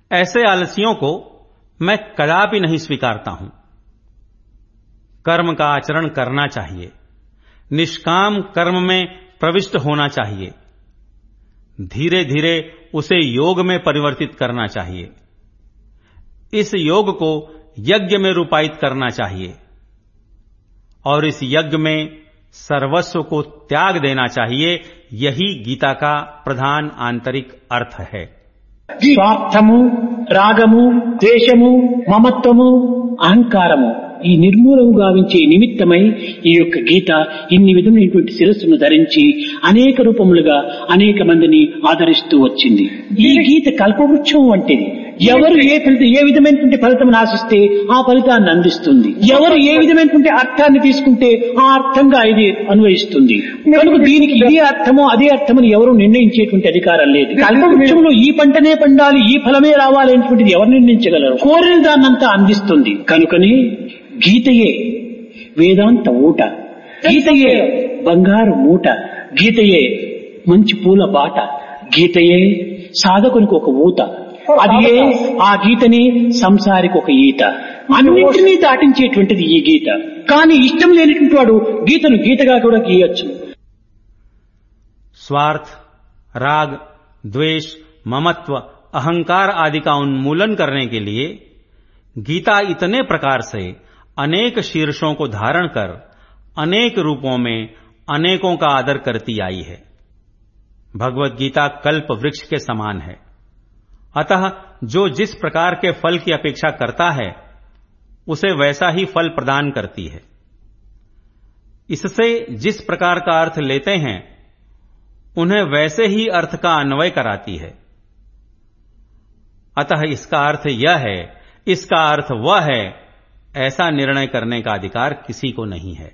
ऐसे आलसियों को मैं कदापि नहीं स्वीकारता हूं। कर्म का आचरण करना चाहिए, निष्काम कर्म में प्रविष्ट होना चाहिए, धीरे धीरे उसे योग में परिवर्तित करना चाहिए, इस योग को यज्ञ में रूपायित करना चाहिए और इस यज्ञ में सर्वस्व को त्याग देना चाहिए। यही गीता का प्रधान आंतरिक अर्थ है। స్వార్థము, రాగము, ద్వేషము, మమత్వము, అహంకారము ఈ నిర్మూలము గావించే నిమిత్తమై ఈ యొక్క గీత ఇన్ని విధమైనటువంటి శిరస్సును ధరించి అనేక రూపములుగా అనేక మందిని ఆదరిస్తూ వచ్చింది. ఈ గీత కల్పవృక్షం వంటిది. ఎవరు ఏ విధమైనటువంటి ఫలితం ఆశిస్తే ఆ ఫలితాన్ని అందిస్తుంది. ఎవరు ఏ విధమైనటువంటి అర్థాన్ని తీసుకుంటే ఆ అర్థంగా ఇది అన్వయిస్తుంది. కనుక దీనికి ఇదే అర్థమో అదే అర్థమని ఎవరు నిర్ణయించేటువంటి అధికారం లేదు. కల్పవృక్షంలో ఈ పంటనే పండాలి, ఈ ఫలమే రావాలి అనేటువంటిది ఎవరు నిర్ణయించగలరు? కోరిన దాన్నంతా అందిస్తుంది. కనుకని గీతయే వేదాంత ఊట, గీతయే బంగారు మూట, గీతయే మంచి పూల బాట, గీతయే సాధకునికి ఒక ఊత, అది ఆ గీతని సంసారికి ఒక ఈత, అన్నింటినీ దాటించేటువంటిది ఈ గీత. కానీ ఇష్టం లేనిటువంటి వాడు గీతను గీతగా కూడా గీయొచ్చు. स्वार्थ, राग, द्वेष, ममत्व, अहंकार आदि का उन्मूलन करने के लिए गीता इतने प्रकार से अनेक शीर्षों को धारण कर अनेक रूपों में अनेकों का आदर करती आई है। भगवत गीता कल्प वृक्ष के समान है। अतः जो जिस प्रकार के फल की अपेक्षा करता है उसे वैसा ही फल प्रदान करती है। इससे जिस प्रकार का अर्थ लेते हैं उन्हें वैसे ही अर्थ का अन्वय कराती है। अतः इसका अर्थ यह है, इसका अर्थ वह है, ऐसा निर्णय करने का अधिकार किसी को नहीं है।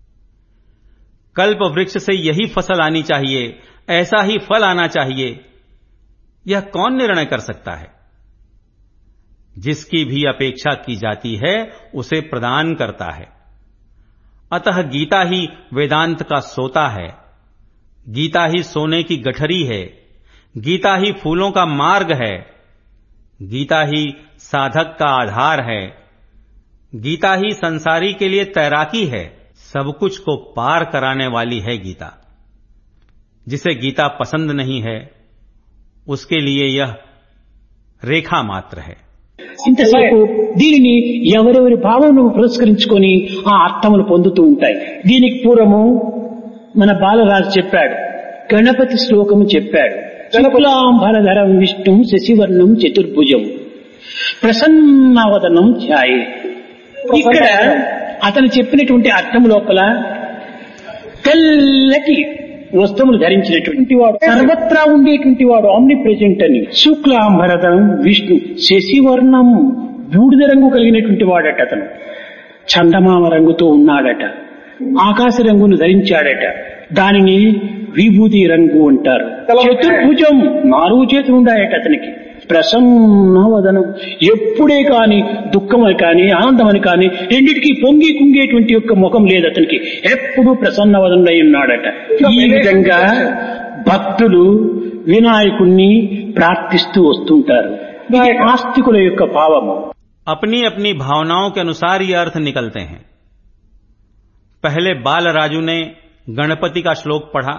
कल्प वृक्ष से यही फसल आनी चाहिए, ऐसा ही फल आना चाहिए, यह कौन निर्णय कर सकता है? जिसकी भी अपेक्षा की जाती है उसे प्रदान करता है। अतः गीता ही वेदांत का सोता है, गीता ही सोने की गठरी है, गीता ही फूलों का मार्ग है, गीता ही साधक का आधार है, गीता ही संसारी के लिए तैराकी है। सब कुछ को पार कराने वाली है गीता। जिसे गीता पसंद नहीं है उसके लिए यह రేఖా మాత్ర है। ఇంతసేపు దీనిని ఎవరెవరి భావనను పురస్కరించుకొని ఆ అర్థములు పొందుతూ ఉంటాయి. దీనికి పూర్వము మన బాలరాజు చెప్పాడు, గణపతి శ్లోకము చెప్పాడు. శుక్లాంబరధరం విష్ణుం శశివర్ణం చతుర్భుజం ప్రసన్నవదనం ధ్యాయే. ఇక్కడ అతను చెప్పినటువంటి అర్థం లోపల తెల్లటి వస్త్రములు ధరించినటువంటి వాడు, సర్వత్రా ఉండేటువంటి వాడు, ఆమ్ని ప్రెజెంట్ అని. శుక్లాంబరధరం విష్ణు శశివర్ణం బూడిద రంగు కలిగినటువంటి వాడట. అతను చందమామ రంగుతో ఉన్నాడట, ఆకాశ రంగును ధరించాడట. దానిని విభూతి రంగు అంటారు. చతుర్భుజం 4 చేతులు ఉన్నాయట అతనికి. ప్రసన్నవదనం, ఎప్పుడే కాని దుఃఖమని కాని ఆనందమని కాని రెండిటికి పొంగి కుంగేటువంటి యొక్క ముఖం లేదు అతనికి, ఎప్పుడు ప్రసన్నవదనుడై ఉన్నాడట. ఈ విధంగా భక్తులు వినాయకుణ్ణి ప్రార్థిస్తూ వస్తుంటారు. ఇది ఆస్తికుల యొక్క భావము. अपनी अपनी भावनाओं के अनुसार ये अर्थ निकलते हैं। पहले बालराजू ने गणपति का श्लोक पढ़ा,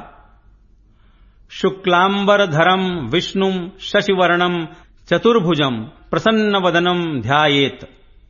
शुक्लांबरधरम विष्णुम शशिवर्णम चतुर्भुजम प्रसन्नवदनम ध्यायेत।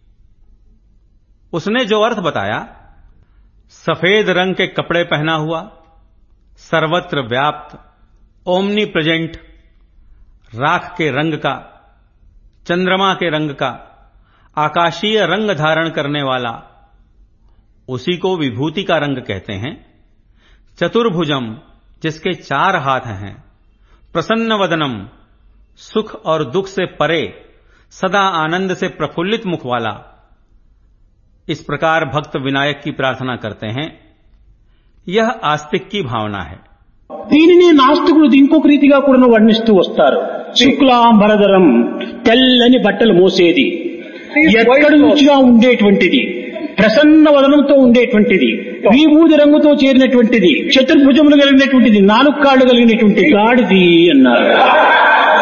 उसने जो अर्थ बताया, सफेद रंग के कपड़े पहना हुआ, सर्वत्र व्याप्त, ओमनी प्रेजेंट, राख के रंग का, चंद्रमा के रंग का, आकाशीय रंग धारण करने वाला, उसी को विभूति का रंग कहते हैं। चतुर्भुजम, जिसके 4 हाथ हैं, प्रसन्न वदनम, सुख और दुख से परे, सदा आनंद से प्रफुल्लित मुख वाला। इस प्रकार भक्त विनायक की प्रार्थना करते हैं। यह आस्तिक की भावना है। దీనిని నాస్తికులు ఇంకొక రీతిగా కూడా వర్ణిస్తూ వస్తారు. శుక్లాంబరధరం, తెల్లని బట్టలు మోసేది, ఎక్కడి నుంచిగా ఉండేటువంటిది, ప్రసన్న వదనంతో ఉండేటువంటిది, విభూది రంగుతో చేరినటువంటిది, చతుర్భుజములు కలిగినటువంటిది, 4 కాళ్లు కలిగినటువంటి గాడిది అన్నారు.